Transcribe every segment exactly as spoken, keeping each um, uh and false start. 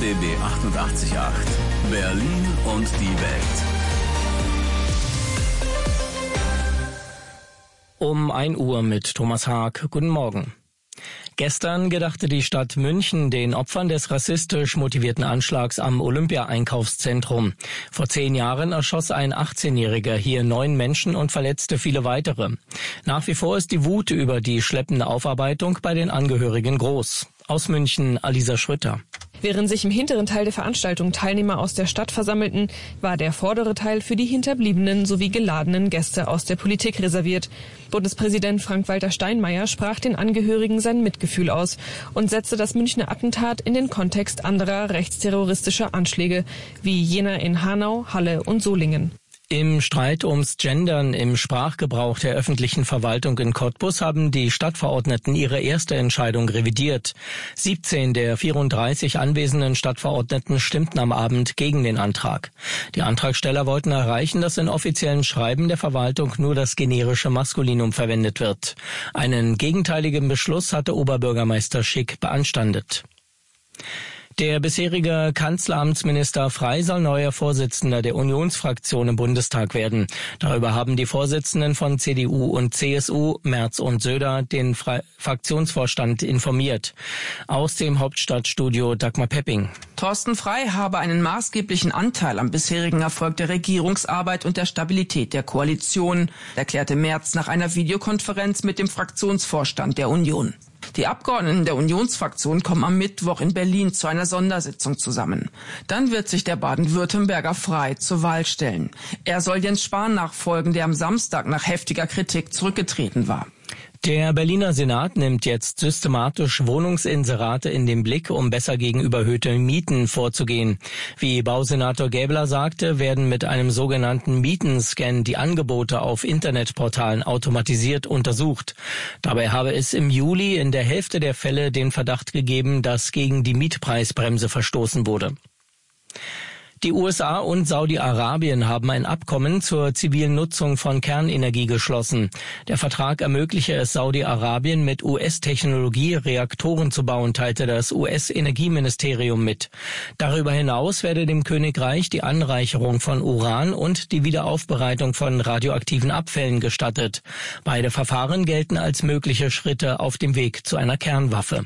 B B achtundachtzig Komma acht. Berlin und die Welt. Um ein Uhr mit Thomas Haag. Guten Morgen. Gestern gedachte die Stadt München den Opfern des rassistisch motivierten Anschlags am Olympia-Einkaufszentrum. Vor zehn Jahren erschoss ein achtzehnjähriger hier neun Menschen und verletzte viele weitere. Nach wie vor ist die Wut über die schleppende Aufarbeitung bei den Angehörigen groß. Aus München, Alisa Schröter. Während sich im hinteren Teil der Veranstaltung Teilnehmer aus der Stadt versammelten, war der vordere Teil für die Hinterbliebenen sowie geladenen Gäste aus der Politik reserviert. Bundespräsident Frank-Walter Steinmeier sprach den Angehörigen sein Mitgefühl aus und setzte das Münchner Attentat in den Kontext anderer rechtsterroristischer Anschläge, wie jener in Hanau, Halle und Solingen. Im Streit ums Gendern im Sprachgebrauch der öffentlichen Verwaltung in Cottbus haben die Stadtverordneten ihre erste Entscheidung revidiert. siebzehn der vierunddreißig anwesenden Stadtverordneten stimmten am Abend gegen den Antrag. Die Antragsteller wollten erreichen, dass in offiziellen Schreiben der Verwaltung nur das generische Maskulinum verwendet wird. Einen gegenteiligen Beschluss hatte Oberbürgermeister Schick beanstandet. Der bisherige Kanzleramtsminister Frey soll neuer Vorsitzender der Unionsfraktion im Bundestag werden. Darüber haben die Vorsitzenden von C D U und C S U, Merz und Söder, den Fre- Fraktionsvorstand informiert. Aus dem Hauptstadtstudio Dagmar Pepping. Thorsten Frey habe einen maßgeblichen Anteil am bisherigen Erfolg der Regierungsarbeit und der Stabilität der Koalition, erklärte Merz nach einer Videokonferenz mit dem Fraktionsvorstand der Union. Die Abgeordneten der Unionsfraktion kommen am Mittwoch in Berlin zu einer Sondersitzung zusammen. Dann wird sich der Baden-Württemberger Frey zur Wahl stellen. Er soll Jens Spahn nachfolgen, der am Samstag nach heftiger Kritik zurückgetreten war. Der Berliner Senat nimmt jetzt systematisch Wohnungsinserate in den Blick, um besser gegen überhöhte Mieten vorzugehen. Wie Bausenator Gäbler sagte, werden mit einem sogenannten Mietenscan die Angebote auf Internetportalen automatisiert untersucht. Dabei habe es im Juli in der Hälfte der Fälle den Verdacht gegeben, dass gegen die Mietpreisbremse verstoßen wurde. Die U S A und Saudi-Arabien haben ein Abkommen zur zivilen Nutzung von Kernenergie geschlossen. Der Vertrag ermögliche es Saudi-Arabien mit U S-Technologie Reaktoren zu bauen, teilte das U S-Energieministerium mit. Darüber hinaus werde dem Königreich die Anreicherung von Uran und die Wiederaufbereitung von radioaktiven Abfällen gestattet. Beide Verfahren gelten als mögliche Schritte auf dem Weg zu einer Kernwaffe.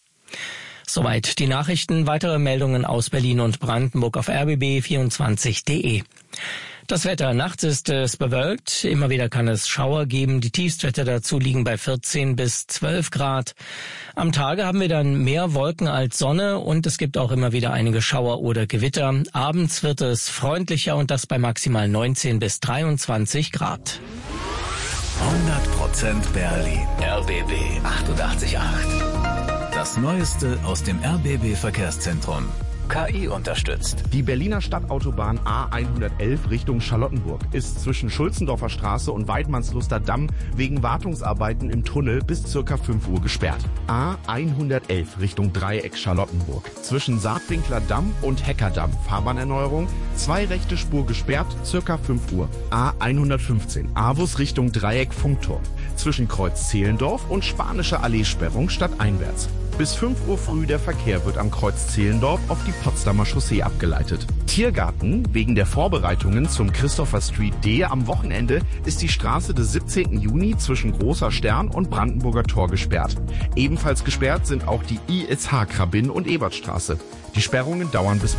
Soweit die Nachrichten. Weitere Meldungen aus Berlin und Brandenburg auf r b b vierundzwanzig punkt d e. Das Wetter. Nachts ist es bewölkt. Immer wieder kann es Schauer geben. Die Tiefstwerte dazu liegen bei vierzehn bis zwölf Grad. Am Tage haben wir dann mehr Wolken als Sonne und es gibt auch immer wieder einige Schauer oder Gewitter. Abends wird es freundlicher und das bei maximal neunzehn bis dreiundzwanzig Grad. hundert Prozent Berlin. R B B achtundachtzig Komma acht. Das Neueste aus dem R B B-Verkehrszentrum. K I unterstützt. Die Berliner Stadtautobahn A hundertelf Richtung Charlottenburg ist zwischen Schulzendorfer Straße und Weidmannsluster Damm wegen Wartungsarbeiten im Tunnel bis circa fünf Uhr gesperrt. A hundertelf Richtung Dreieck Charlottenburg. Zwischen Saatwinkler Damm und Heckerdamm Fahrbahnerneuerung, zwei rechte Spur gesperrt, circa fünf Uhr. A hundertfünfzehn Avus Richtung Dreieck Funkturm. Zwischen Kreuz Zehlendorf und Spanische Allee Sperrung stadteinwärts. Bis fünf Uhr früh der Verkehr wird am Kreuz Zehlendorf auf die Potsdamer Chaussee abgeleitet. Tiergarten. Wegen der Vorbereitungen zum Christopher Street D am Wochenende ist die Straße des siebzehnten Juni zwischen Großer Stern und Brandenburger Tor gesperrt. Ebenfalls gesperrt sind auch die I S H-Krabin und Ebertstraße. Die Sperrungen dauern bis